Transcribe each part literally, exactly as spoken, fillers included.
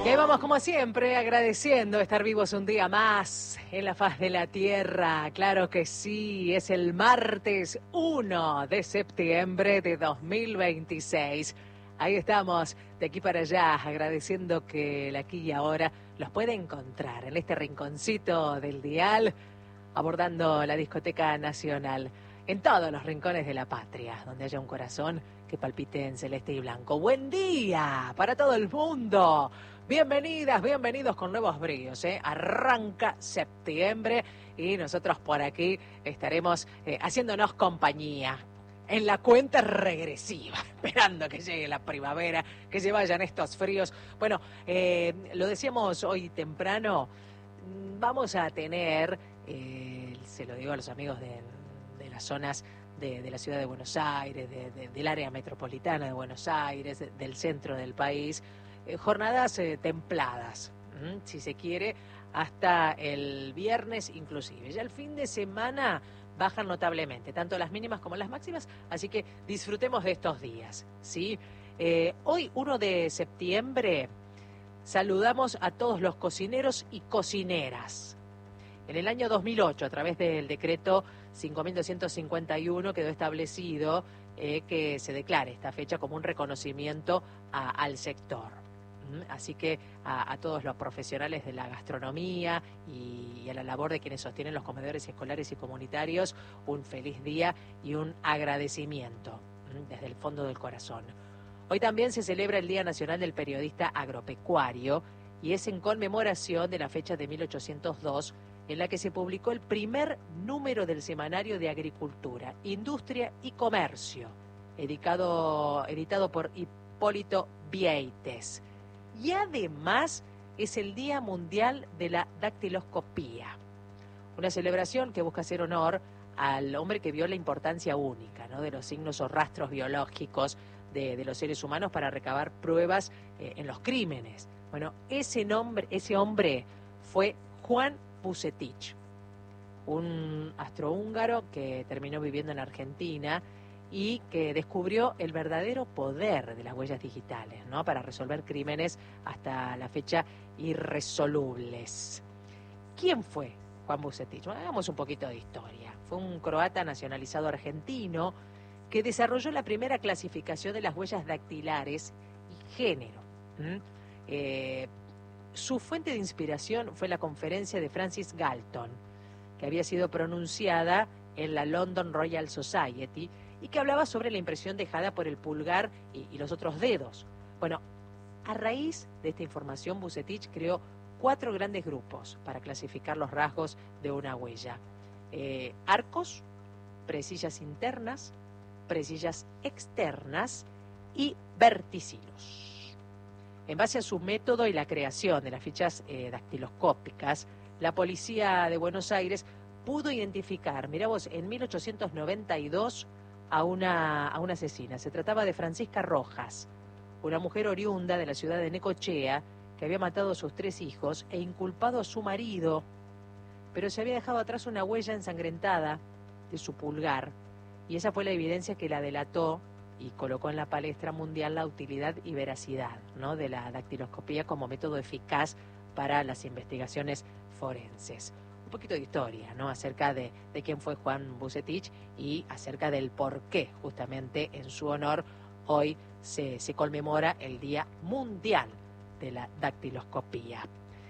Y ahí vamos como siempre, agradeciendo estar vivos un día más en la faz de la tierra. Claro que sí, es el martes uno de septiembre de dos mil veintiséis. Ahí estamos, de aquí para allá, agradeciendo que el aquí y ahora los puede encontrar en este rinconcito del dial, abordando la discoteca nacional, en todos los rincones de la patria, donde haya un corazón que palpite en celeste y blanco. ¡Buen día para todo el mundo! Bienvenidas, bienvenidos con nuevos bríos, ¿eh? Arranca septiembre y nosotros por aquí estaremos eh, haciéndonos compañía en la cuenta regresiva, esperando que llegue la primavera, que se vayan estos fríos. Bueno, eh, lo decíamos hoy temprano, vamos a tener, eh, se lo digo a los amigos de, de las zonas de, de la ciudad de Buenos Aires, de, de, del área metropolitana de Buenos Aires, de, del centro del país, Eh, jornadas eh, templadas, ¿m? si se quiere, hasta el viernes inclusive. Ya el fin de semana bajan notablemente, tanto las mínimas como las máximas, así que disfrutemos de estos días, ¿sí? Eh, hoy, uno de septiembre, saludamos a todos los cocineros y cocineras. En el año dos mil ocho, a través del decreto cinco mil doscientos cincuenta y uno, quedó establecido eh, que se declare esta fecha como un reconocimiento a, al sector. Así que a, a todos los profesionales de la gastronomía y, y a la labor de quienes sostienen los comedores escolares y comunitarios, un feliz día y un agradecimiento desde el fondo del corazón. Hoy también se celebra el Día Nacional del Periodista Agropecuario y es en conmemoración de la fecha de mil ochocientos dos en la que se publicó el primer número del Semanario de Agricultura, Industria y Comercio, editado, editado por Hipólito Vieites. Y además es el Día Mundial de la Dactiloscopía, una celebración que busca hacer honor al hombre que vio la importancia única, ¿no?, de los signos o rastros biológicos de, de los seres humanos para recabar pruebas eh, en los crímenes. Bueno, ese nombre, ese hombre fue Juan Vucetich, un astrohúngaro que terminó viviendo en Argentina y que descubrió el verdadero poder de las huellas digitales, ¿no?, para resolver crímenes hasta la fecha irresolubles. ¿Quién fue Juan Vucetich? Bueno, hagamos un poquito de historia. Fue un croata nacionalizado argentino que desarrolló la primera clasificación de las huellas dactilares y género. ¿Mm? Eh, su fuente de inspiración fue la conferencia de Francis Galton, que había sido pronunciada en la London Royal Society, y que hablaba sobre la impresión dejada por el pulgar y, y los otros dedos. Bueno, a raíz de esta información, Vucetich creó cuatro grandes grupos para clasificar los rasgos de una huella. Eh, arcos, presillas internas, presillas externas y verticilos. En base a su método y la creación de las fichas eh, dactiloscópicas, la policía de Buenos Aires pudo identificar, mirá vos, en mil ochocientos noventa y dos, a una, a una asesina. Se trataba de Francisca Rojas, una mujer oriunda de la ciudad de Necochea, que había matado a sus tres hijos e inculpado a su marido, pero se había dejado atrás una huella ensangrentada de su pulgar, y esa fue la evidencia que la delató y colocó en la palestra mundial la utilidad y veracidad, ¿no?, de la dactiloscopía como método eficaz para las investigaciones forenses. Un poquito de historia, ¿no?, acerca de, de quién fue Juan Vucetich y acerca del por qué, justamente en su honor, hoy se, se conmemora el Día Mundial de la Dactiloscopía.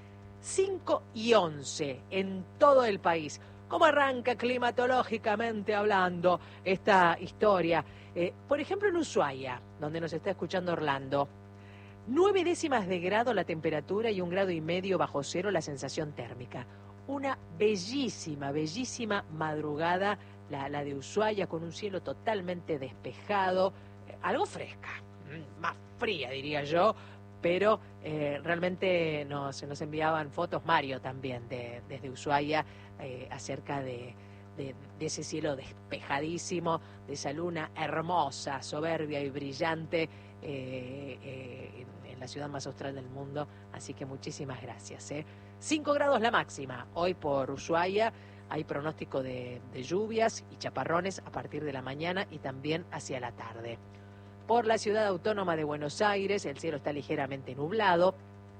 cinco y once en todo el país. ¿Cómo arranca climatológicamente hablando esta historia? Eh, por ejemplo, en Ushuaia, donde nos está escuchando Orlando, nueve décimas de grado la temperatura y un grado y medio bajo cero la sensación térmica. Una bellísima, bellísima madrugada, la, la de Ushuaia, con un cielo totalmente despejado, eh, algo fresca, más fría diría yo, pero eh, realmente nos, nos enviaban fotos, Mario también, de, desde Ushuaia, eh, acerca de, de, de ese cielo despejadísimo, de esa luna hermosa, soberbia y brillante, eh, eh, en, en la ciudad más austral del mundo, así que muchísimas gracias. ¿eh? cinco grados la máxima, hoy por Ushuaia hay pronóstico de, de lluvias y chaparrones a partir de la mañana y también hacia la tarde. Por la ciudad autónoma de Buenos Aires, el cielo está ligeramente nublado,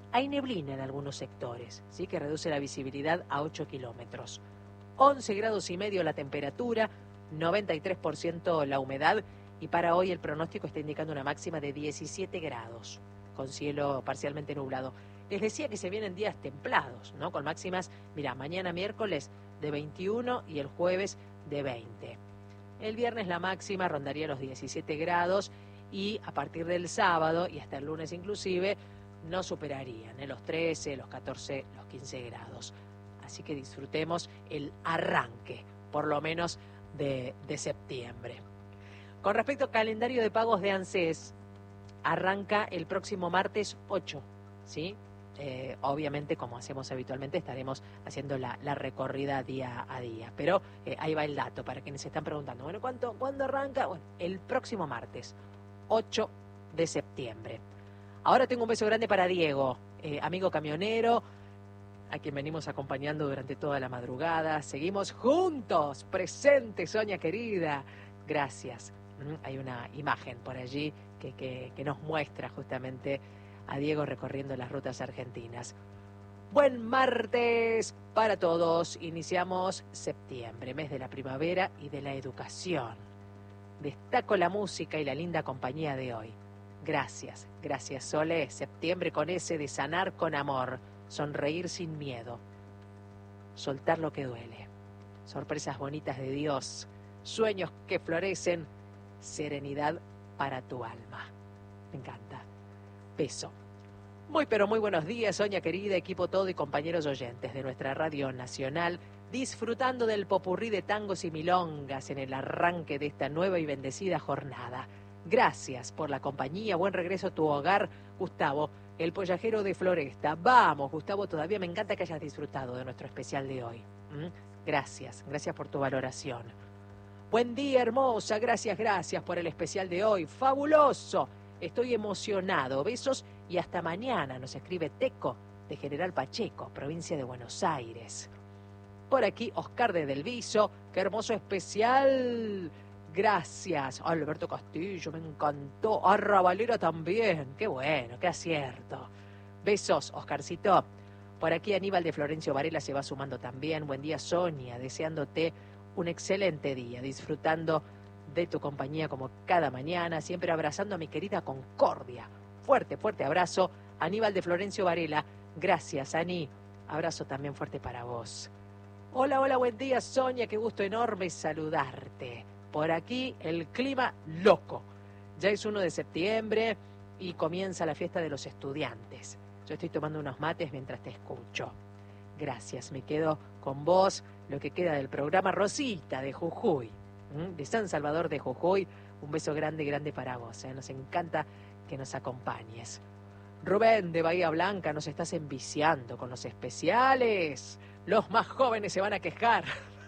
Hay neblina en algunos sectores, ¿sí? Que reduce la visibilidad a ocho kilómetros. once grados y medio la temperatura, noventa y tres por ciento la humedad, y para hoy el pronóstico está indicando una máxima de diecisiete grados, con cielo parcialmente nublado. Les decía que se vienen días templados, ¿no? Con máximas, mira, mañana miércoles de veintiuno y el jueves de veinte. El viernes la máxima rondaría los diecisiete grados y a partir del sábado y hasta el lunes inclusive no superarían ¿eh? los trece, los catorce, los quince grados. Así que disfrutemos el arranque, por lo menos de, de septiembre. Con respecto al calendario de pagos de ANSES, arranca el próximo martes ocho, ¿sí? Eh, obviamente, como hacemos habitualmente, estaremos haciendo la, la recorrida día a día. Pero eh, ahí va el dato para quienes se están preguntando, bueno, ¿cuánto, ¿cuándo arranca? Bueno, el próximo martes, ocho de septiembre. Ahora tengo un beso grande para Diego, eh, amigo camionero, a quien venimos acompañando durante toda la madrugada. Seguimos juntos, presentes, Sonia querida. Gracias. Hay una imagen por allí que, que, que nos muestra justamente a Diego recorriendo las rutas argentinas. Buen martes para todos. Iniciamos septiembre, mes de la primavera y de la educación. Destaco la música y la linda compañía de hoy. Gracias, gracias Sole. Septiembre con ese de sanar con amor, sonreír sin miedo, soltar lo que duele, sorpresas bonitas de Dios, sueños que florecen, serenidad para tu alma. Me encanta. Beso. Muy pero muy buenos días, Sonia querida, equipo todo y compañeros oyentes de nuestra Radio Nacional, disfrutando del popurrí de tangos y milongas en el arranque de esta nueva y bendecida jornada. Gracias por la compañía, buen regreso a tu hogar, Gustavo, el pollajero de Floresta. Vamos, Gustavo, todavía me encanta que hayas disfrutado de nuestro especial de hoy. ¿Mm? Gracias, gracias por tu valoración. Buen día, hermosa, gracias, gracias por el especial de hoy. Fabuloso, estoy emocionado. Besos y hasta mañana, nos escribe Teco de General Pacheco, provincia de Buenos Aires. Por aquí, Oscar de Del Viso, qué hermoso especial. Gracias. Alberto Castillo, me encantó. Arrabalera también. Qué bueno, qué acierto. Besos, Oscarcito. Por aquí Aníbal de Florencio Varela se va sumando también. Buen día, Sonia. Deseándote un excelente día. Disfrutando de tu compañía como cada mañana. Siempre abrazando a mi querida Concordia. Fuerte, fuerte abrazo. Aníbal de Florencio Varela. Gracias, Ani. Abrazo también fuerte para vos. Hola, hola, buen día, Sonia. Qué gusto enorme saludarte. Por aquí el clima loco. Ya es uno de septiembre y comienza la fiesta de los estudiantes. Yo estoy tomando unos mates mientras te escucho. Gracias, me quedo con vos. Lo que queda del programa Rosita de Jujuy, ¿m? de San Salvador de Jujuy. Un beso grande, grande para vos. ¿eh? Nos encanta que nos acompañes. Rubén de Bahía Blanca, nos estás enviciando con los especiales. Los más jóvenes se van a quejar.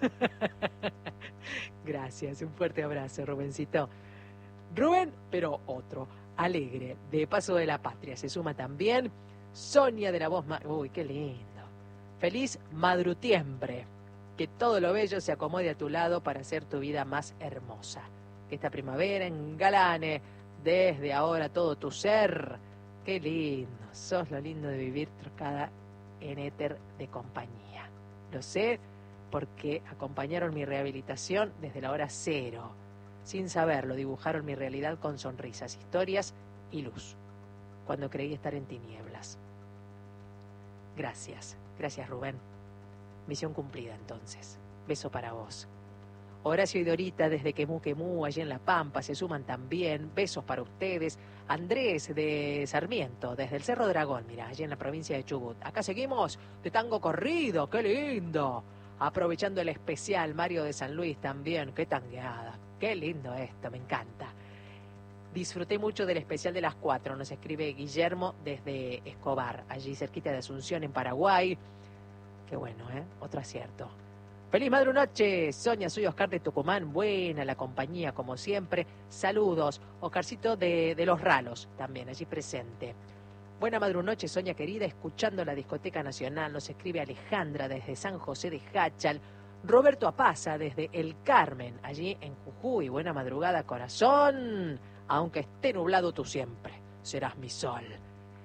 Gracias, un fuerte abrazo, Rubencito. Rubén, pero otro, alegre, de Paso de la Patria. Se suma también Sonia de la Voz... Ma- Uy, qué lindo. Feliz madrutiembre. Que todo lo bello se acomode a tu lado para hacer tu vida más hermosa. Que esta primavera engalane desde ahora todo tu ser. Qué lindo. Sos lo lindo de vivir trocada en éter de compañía. Lo sé porque acompañaron mi rehabilitación desde la hora cero. Sin saberlo, dibujaron mi realidad con sonrisas, historias y luz, cuando creí estar en tinieblas. Gracias, gracias Rubén. Misión cumplida entonces. Beso para vos. Horacio y Dorita desde Quemú Quemú, allí en La Pampa, se suman también. Besos para ustedes. Andrés de Sarmiento, desde el Cerro Dragón, mira, allí en la provincia de Chubut. Acá seguimos de tango corrido, qué lindo. Aprovechando el especial, Mario de San Luis también, qué tangueada. Qué lindo esto, me encanta. Disfruté mucho del especial de las cuatro, nos escribe Guillermo desde Escobar, allí cerquita de Asunción, en Paraguay. Qué bueno, ¿eh? Otro acierto. Feliz madrunoche, Sonia, soy Oscar de Tucumán, buena la compañía como siempre. Saludos, Oscarcito de, de Los Ralos, también allí presente. Buena madrunoche, Sonia querida, escuchando la Discoteca Nacional, nos escribe Alejandra desde San José de Jáchal. Roberto Apaza desde El Carmen, allí en Jujuy. Buena madrugada, corazón. Aunque esté nublado, tú siempre serás mi sol.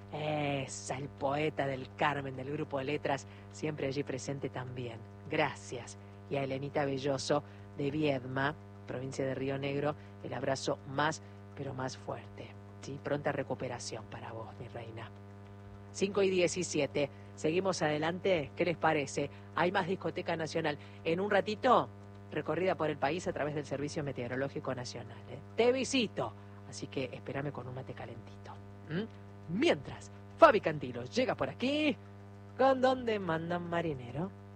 Esa, el poeta del Carmen, del Grupo de Letras, siempre allí presente también. Gracias. Y a Elenita Belloso de Viedma, provincia de Río Negro, el abrazo más, pero más fuerte. ¿Sí? Pronta recuperación para vos, mi reina. cinco y diecisiete. Seguimos adelante. ¿Qué les parece? Hay más Discoteca Nacional. En un ratito, recorrida por el país a través del Servicio Meteorológico Nacional. ¿eh? Te visito. Así que espérame con un mate calentito. ¿Mm? Mientras, Fabi Cantilo llega por aquí con Donde Mandan Marinero.